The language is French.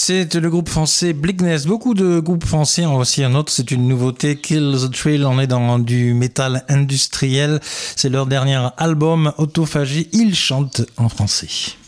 C'est le groupe français Bleakness. Beaucoup de groupes français ont aussi un autre, c'est une nouveauté, Kill the Thrill. On est dans du métal industriel. C'est leur dernier album, Autophagie. Ils chantent en français.